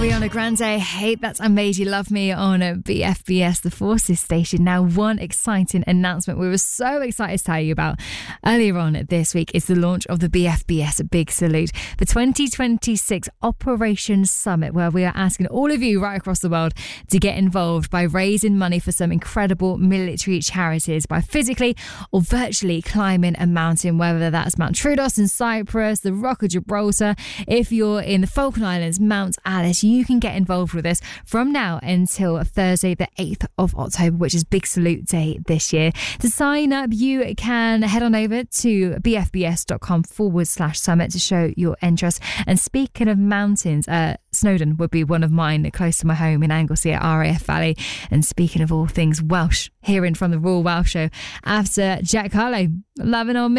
Ariana Grande, Hate That I Made You Love Me on BFBS, the Forces station. Now, one exciting announcement we were so excited to tell you about earlier on this week is the launch of the BFBS Big Salute, the 2026 Operation Summit, where we are asking all of you right across the world to get involved by raising money for some incredible military charities by physically or virtually climbing a mountain, whether that's Mount Troodos in Cyprus, the Rock of Gibraltar. If you're in the Falkland Islands, Mount Alice, you can get involved with us from now until Thursday the 8th of October, which is Big Salute Day this year. To sign up, you can head on over to bfbs.com/summit to show your interest. And speaking of mountains, Snowdon would be one of mine, close to my home in Anglesey at RAF Valley. And speaking of all things Welsh, hearing from the Royal Welsh Show after Jack Harlow, Loving on Me.